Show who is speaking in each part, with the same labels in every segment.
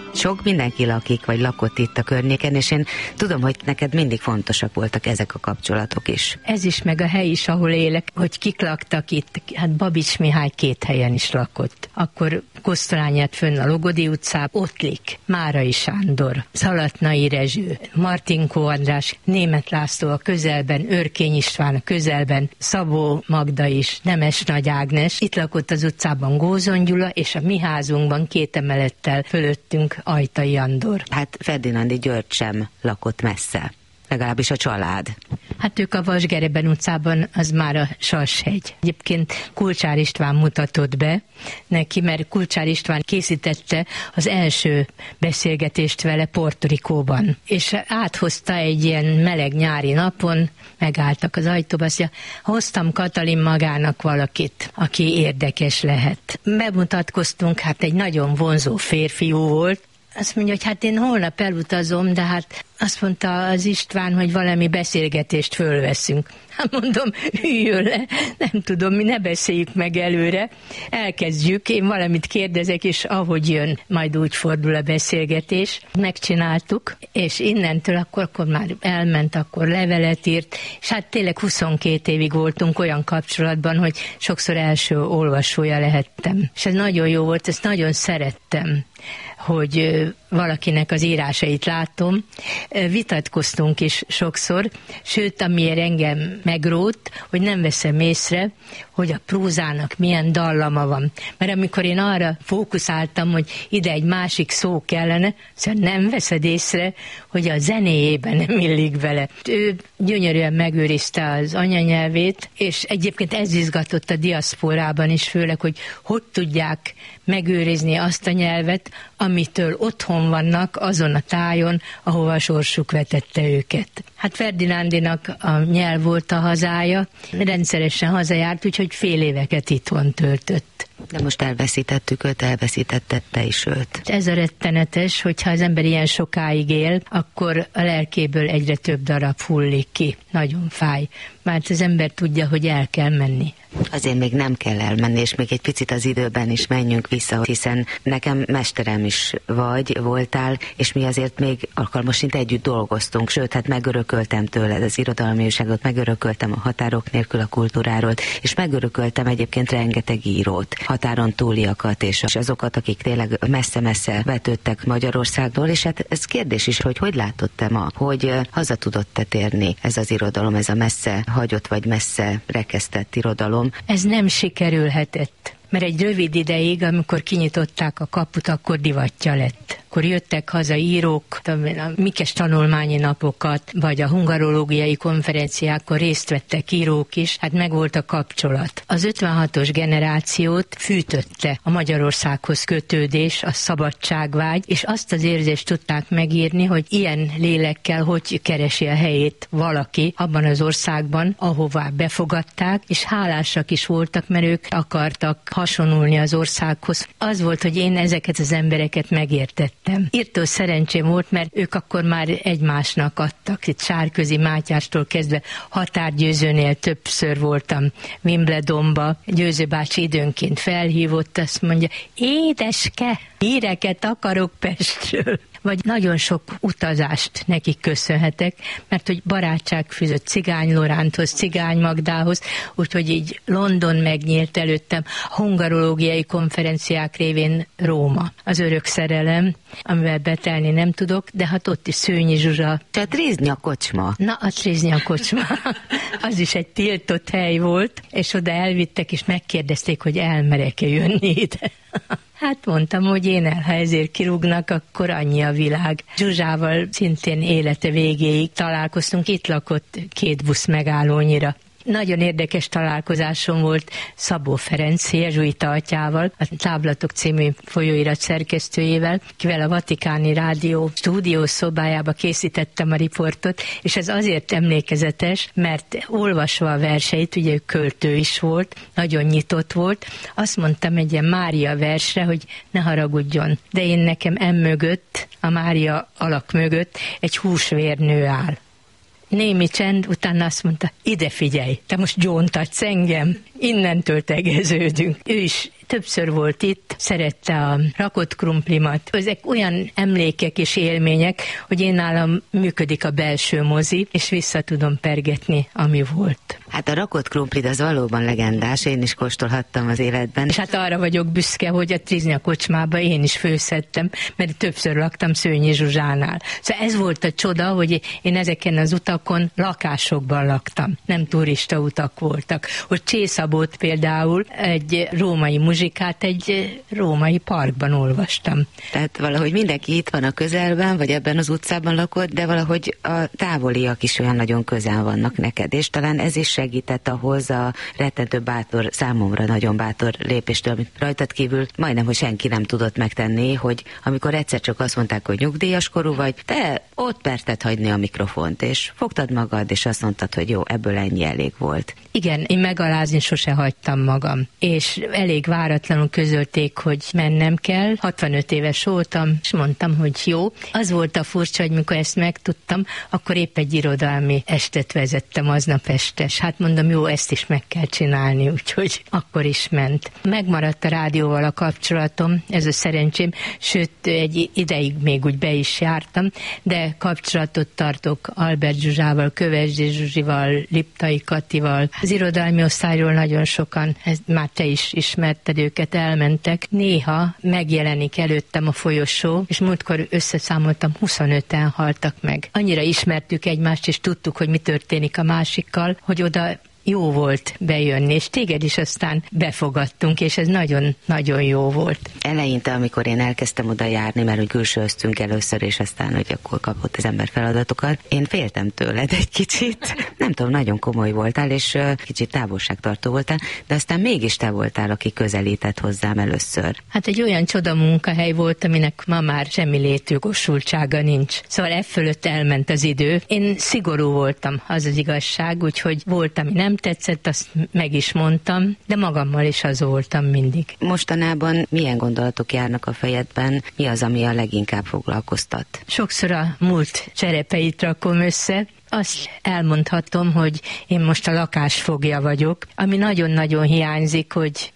Speaker 1: sok mindenki lakik, vagy lakott itt a környéken, és én tudom, hogy neked mindig fontosak voltak ezek a kapcsolatok is.
Speaker 2: Ez is, meg a hely is, ahol élek, hogy kik laktak itt. Hát Babics Mihály 2 helyen is lakott. Akkor Kosztolányát fönn a Logodi utcában, Ottlik, Márai Sándor, Szalatnai Rezső, Martinkó András, Németh László a közelben, Örkény István a közelben, Szabó Magda is, Nemes Nagy Ágnes. Itt lakott az utcában Gózon Gyula, és a mi házunkban 2 emelettel fölöttünk Ajtai Andor.
Speaker 1: Hát Ferdinándi György sem lakott messze, legalábbis a család.
Speaker 2: Hát ők a Vasgereben utcában, az már a Sashegy. Egyébként Kulcsár István mutatott be neki, mert Kulcsár István készítette az első beszélgetést vele Puerto Ricóban. És áthozta egy ilyen meleg nyári napon, megálltak az ajtóba, azt mondja, hoztam Katalin magának valakit, aki érdekes lehet. Bemutatkoztunk, hát egy nagyon vonzó férfiú volt. Azt mondja, hogy hát én holnap elutazom, de hát azt mondta az István, hogy valami beszélgetést fölveszünk. Hát mondom, üljön le, nem tudom, mi ne beszéljük meg előre. Elkezdjük, én valamit kérdezek, és ahogy jön, majd úgy fordul a beszélgetés. Megcsináltuk, és innentől akkor már elment, akkor levelet írt, és hát tényleg 22 évig voltunk olyan kapcsolatban, hogy sokszor első olvasója lehettem. És ez nagyon jó volt, ezt nagyon szerettem, hogy valakinek az írásait látom. Vitatkoztunk is sokszor, sőt, amiért engem megrótt, hogy nem veszem észre, hogy a prózának milyen dallama van. Mert amikor én arra fókuszáltam, hogy ide egy másik szó kellene, szóval nem veszed észre, hogy a zenéjében nem illik bele. Ő gyönyörűen megőrizte az anyanyelvét, és egyébként ez izgatott a diaszporában is, főleg, hogy tudják megőrizni azt a nyelvet, amitől otthon vannak azon a tájon, ahova a sorsuk vetette őket. Hát Ferdinándinak a nyelv volt a hazája, rendszeresen hazajárt, úgyhogy fél éveket itthon töltött.
Speaker 1: De most elveszítettük őt, elveszítetted te is őt.
Speaker 2: Ez a rettenetes, hogyha az ember ilyen sokáig él, akkor a lelkéből egyre több darab hullik ki. Nagyon fáj. Mert az ember tudja, hogy el kell menni.
Speaker 1: Azért még nem kell elmenni, és még egy picit az időben is menjünk vissza, hiszen nekem mesterem is voltál, és mi azért még alkalmasint együtt dolgoztunk, sőt, hát megörököltem tőled az irodalmi újságot, megörököltem a Határok nélkül a kultúráról, és megörököltem egyébként rengeteg írót, határon túliakat, és azokat, akik tényleg messze-messze vetődtek Magyarországról, és hát ez kérdés is, hogy látod te ma, hogy haza tudott te térni ez az irodalom, ez a messze hagyott vagy messze rekesztett irodalom.
Speaker 2: Ez nem sikerülhetett, mert egy rövid ideig, amikor kinyitották a kaput, akkor divatja lett. Akkor jöttek haza írók, a Mikes tanulmányi napokat, vagy a hungarológiai konferenciákon részt vettek írók is, hát meg volt a kapcsolat. Az 56-os generációt fűtötte a Magyarországhoz kötődés, a szabadságvágy, és azt az érzést tudták megírni, hogy ilyen lélekkel hogy keresi a helyét valaki abban az országban, ahová befogadták, és hálásak is voltak, mert ők akartak hasonlulni az országhoz. Az volt, hogy én ezeket az embereket megértettem. Írtó szerencsém volt, mert ők akkor már egymásnak adtak. Itt Sárközi Mátyástól kezdve Határgyőzőnél többször voltam Wimbledonba. Győző bácsi időnként felhívott, azt mondja, édeske, híreket akarok Pestről. Vagy nagyon sok utazást nekik köszönhetek, mert hogy barátság fűzött Cigány Loránthoz, Cigány Magdához, úgyhogy így London megnyílt előttem, a hungarológiai konferenciák révén Róma, az örök szerelem, amivel betelni nem tudok, de hát ott is Szőnyi Zsuzsa.
Speaker 1: A Tréznya kocsma.
Speaker 2: Na, a Tréznya kocsma. Az is egy tiltott hely volt, és oda elvittek, és megkérdezték, hogy elmerek-e jönni ide. Hát mondtam, hogy ha ezért kirúgnak, akkor annyi a világ. Zsuzsával szintén élete végéig találkoztunk, itt lakott 2 busz megállónyira. Nagyon érdekes találkozásom volt Szabó Ferenc jezsuita atyával, a Táblatok című folyóirat szerkesztőjével, kivel a Vatikáni Rádió stúdiószobájába készítettem a riportot, és ez azért emlékezetes, mert olvasva a verseit, ugye ő költő is volt, nagyon nyitott volt, azt mondtam egy ilyen Mária versre, hogy ne haragudjon, de én nekem mögött, a Mária alak mögött egy húsvérnő áll. Némi csend, utána azt mondta, ide figyelj, te most gyóntatsz engem, innentől tegeződünk. Ő is többször volt itt, szerette a rakott krumplimat. Ezek olyan emlékek és élmények, hogy én nálam működik a belső mozi, és vissza tudom pergetni, ami volt.
Speaker 1: Hát a rakott krumplit az valóban legendás, én is kóstolhattam az életben.
Speaker 2: És hát arra vagyok büszke, hogy a Triznya kocsmába én is főzhettem, mert többször laktam Szőnyi Zsuzsánál. Szóval ez volt a csoda, hogy én ezeken az utakon lakásokban laktam, nem turista utak voltak. Hogy Csészabót például egy római muzsikát egy római parkban olvastam.
Speaker 1: Tehát valahogy mindenki itt van a közelben, vagy ebben az utcában lakott, de valahogy a távoliak is olyan nagyon közel vannak neked, és talán ez is segített ahhoz a rettentő bátor, számomra nagyon bátor lépéstől, amit rajtad kívül majdnem, hogy senki nem tudott megtenni, hogy amikor egyszer csak azt mondták, hogy nyugdíjas korú vagy, te ott merted hagyni a mikrofont, és fogtad magad, és azt mondtad, hogy jó, ebből ennyi elég volt.
Speaker 2: Igen, én megalázni sose hagytam magam, és elég váratlanul közölték, hogy mennem kell. 65 éves voltam, és mondtam, hogy jó. Az volt a furcsa, hogy mikor ezt megtudtam, akkor épp egy irodalmi estet vezettem aznap este. Hát mondom, jó, ezt is meg kell csinálni, úgyhogy akkor is ment. Megmaradt a rádióval a kapcsolatom, ez a szerencsém, sőt, egy ideig még úgy be is jártam, de kapcsolatot tartok Albert Zsuzsával, Kövesdi Zsuzsival, Liptai Katival. Az irodalmi osztályról nagyon sokan, már te is ismerted őket, elmentek. Néha megjelenik előttem a folyosó, és múltkor összeszámoltam, 25-en haltak meg. Annyira ismertük egymást, és tudtuk, hogy mi történik a másikkal, hogy oda jó volt bejönni, és téged is aztán befogadtunk, és ez nagyon-nagyon jó volt.
Speaker 1: Eleinte, amikor én elkezdtem oda járni, mert hogy külsőztünk először, és aztán, hogy akkor kapott az ember feladatokat, én féltem tőled egy kicsit. Nem tudom, nagyon komoly voltál, és kicsit távolságtartó voltál, de aztán mégis te voltál, aki közelített hozzám először.
Speaker 2: Hát egy olyan csoda munkahely volt, aminek ma már semmi létjogosultsága nincs. Szóval e fölött elment az idő. Én szigorú voltam, az az igazság, úgyhogy volt, ami nem tetszett, azt meg is mondtam, de magammal is az voltam mindig.
Speaker 1: Mostanában milyen gondolatok járnak a fejedben? Mi az, ami a leginkább foglalkoztat? Sokszor
Speaker 2: a múlt cserepeit rakom össze. Azt elmondhatom, hogy én most a lakásfogja vagyok, ami nagyon-nagyon hiányzik, hogy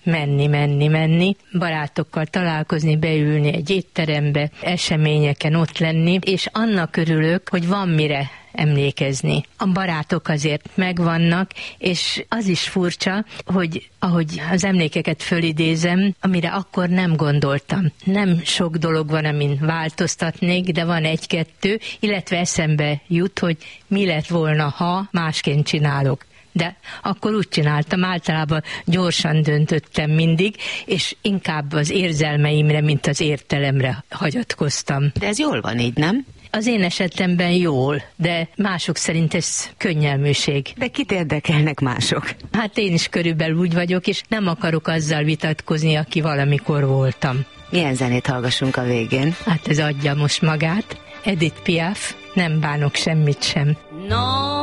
Speaker 2: menni, barátokkal találkozni, beülni egy étterembe, eseményeken ott lenni, és annak örülök, hogy van mire emlékezni. A barátok azért megvannak, és az is furcsa, hogy ahogy az emlékeket fölidézem, amire akkor nem gondoltam. Nem sok dolog van, amin változtatnék, de van egy-kettő, illetve eszembe jut, hogy mi lett volna, ha másként csinálok. De akkor úgy csináltam, általában gyorsan döntöttem mindig, és inkább az érzelmeimre, mint az értelemre hagyatkoztam.
Speaker 1: De ez jól van így, nem?
Speaker 2: Az én esetemben jól, de mások szerint ez könnyelműség.
Speaker 1: De kit érdekelnek mások?
Speaker 2: Hát én is körülbelül úgy vagyok, és nem akarok azzal vitatkozni, aki valamikor voltam.
Speaker 1: Milyen zenét hallgassunk a végén?
Speaker 2: Hát ez adja most magát. Edith Piaf, nem bánok semmit sem.
Speaker 3: No.